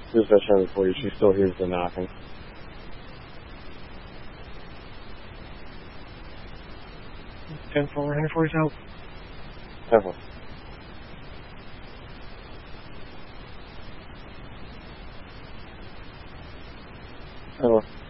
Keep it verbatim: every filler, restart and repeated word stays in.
Just that shot for you. She still hears the knocking. ten four, Henry four is out. ten four. ten four.